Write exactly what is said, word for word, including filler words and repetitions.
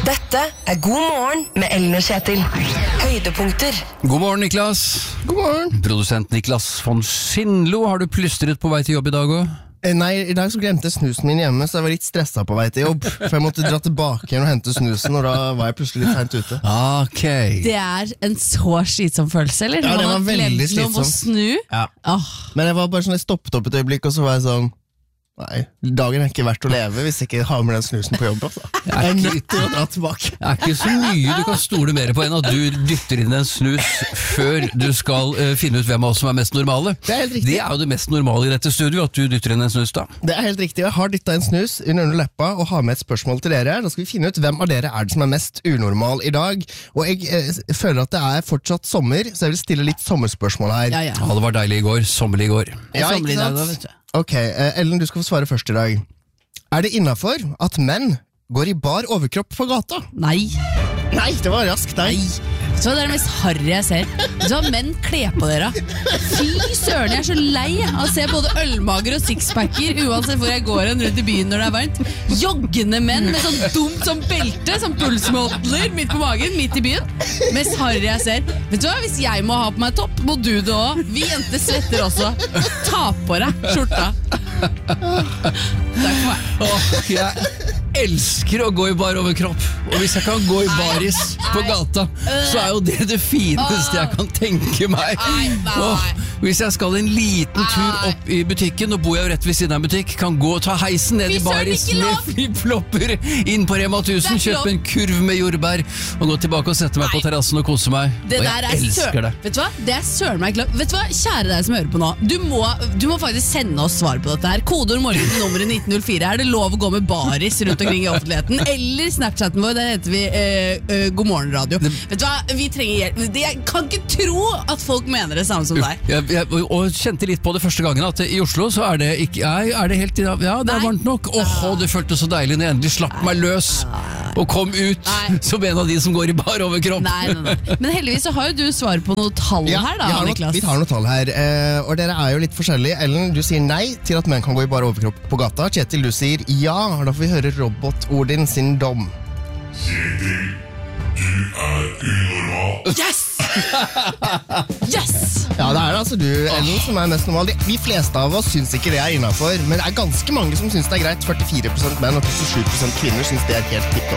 Dette er God morgen med Ellen og Kjetil. Høydepunkter. God morgen, Niklas. God morgen. Produsent Niklas von Schindlo, har du plystret på vei til jobb i dag også? Nei, i dag så glemte jeg snusen min hjemme, så jeg var litt stresset på vei til jobb. For jeg måtte dra tilbake igjen og hente snusen, og da var jeg plutselig litt sent ute. Ok. Det er en så slitsom følelse, eller? Ja, det var veldig slitsom. Noen må snu. Ja. Åh. Men jeg var bare sånn, jeg stoppet opp et øyeblikk, og så var jeg sånn, nei, dagen er ikke verdt å leve hvis jeg ikke har med den snusen på jobb. Altså. Jeg er nødt til å dra tilbake. Det er ikke så mye du kan stole mer på enn at du dytter inn en snus før du skal uh, finne ut hvem av oss som er mest normale. Det er helt riktig. Det er jo det mest normale i dette studio, at du dytter inn en snus da. Det er helt riktig. Jeg har dyttet en snus under leppa og har med et spørsmål til dere. Da skal vi finne ut hvem av dere er det som er mest unormal i dag. Og jeg eh, føler at det er fortsatt sommer, så jeg vil stille litt sommerspørsmål her. Ja, ja. Ja, det var deilig i går, sommerlig i går. Ja, Sommer i ikke dag, sant? da, vet du. Ok, eh, Ellen, du skal få svare først i dag. Er det innenfor at menn går i bar overkropp på gata? Nei. Nei, det var raskt. Nei. Så det er det mest harry jeg ser. Så menn kler på dere. Fy søren, jeg er så lei av å se både ølmager og sixpacker uansett hvor jeg går en rundt i byen når det er varmt. Joggende menn med sånn dumt som belte, som pulsmåler midt på magen, midt i byen. Mest harry jeg ser. Vet du hva, hvis jeg må ha på meg topp, må du det også. Vi jenter svetter også. Ta på deg skjorta. Takk for meg. Åh, jeg elsker å gå i bar overkropp. Og hvis jeg kan gå i baris på gata, så er jo det det fineste jeg kan tenke meg. Åh, hvis jeg skal en liten tur opp i butikken, og bor jeg jo rett ved siden av en butikk, kan gå og ta heisen ned i baris med flip-flopper inn på Rema tusen, kjøpe en kurv med jordbær og gå tilbake og sette meg på terrassen og kose meg. Det Og der jeg er elsker søren. det. Vet du hva? Det er søren meg klart. Vet du hva? Kjære deg som hører på nå. Du må, du må faktisk sende oss svar på dette her. Kodeord morgen til nummeret nitten null fire. Er det lov å gå med baris rundt omkring i offentligheten? Eller Snapchatten vår, der heter vi eh, eh, God morgen radio. Vet du hva? Vi trenger hjelp. Jeg kan ikke tro at folk mener det samme som deg. Jeg, jeg, og kjente litt på det første gangen at i Oslo så er det ikke, er, er det helt, ja det er Nei. varmt nok. Åh, og det føltes så deilig når jeg endelig slapp meg løs og kom ut Nei. som en av de som går i bar overkropp. Nei, nei, nei. Men heldigvis så har jo du svar på noe tall Ja, her da, vi, har noe, Niklas. vi tar noe tall her, eh, og dere er jo litt forskjellige. Ellen, du sier nei til at menn kan gå i bar overkropp på gata. Kjetil, du sier ja. Da får vi høre robot-Odin sin dom. Kjetil, du er unormal. Yes! Yes! Ja, det er altså du, Ellen, som er mest normal. De, de fleste av oss syns ikke det er innenfor, men det er ganske mange som syns det er greit. førtifire prosent menn og førtisju prosent kvinner syns det er helt tipp topp.